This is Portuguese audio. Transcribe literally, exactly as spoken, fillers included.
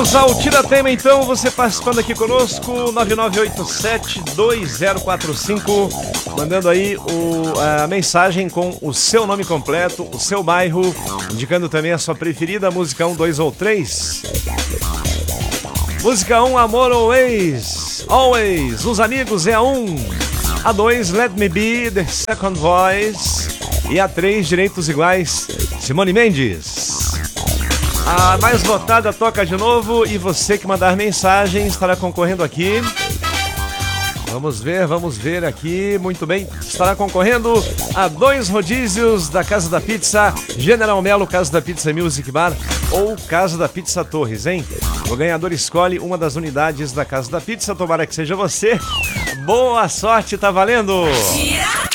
Vamos ao Tira Tema, então, você participando aqui conosco, nove nove oito sete dois zero quatro cinco, mandando aí o, a mensagem com o seu nome completo, o seu bairro, indicando também a sua preferida, música um, dois ou três. Música um, Amor Always, Always, Os Amigos é a um. A dois, Let Me Be, The Second Voice. E a três, Direitos Iguais, Simone Mendes. A mais votada toca de novo e você que mandar mensagem estará concorrendo aqui. Vamos ver, vamos ver aqui. Muito bem, estará concorrendo a dois rodízios da Casa da Pizza, General Melo, Casa da Pizza Music Bar ou Casa da Pizza Torres, hein? O ganhador escolhe uma das unidades da Casa da Pizza, tomara que seja você. Boa sorte, tá valendo!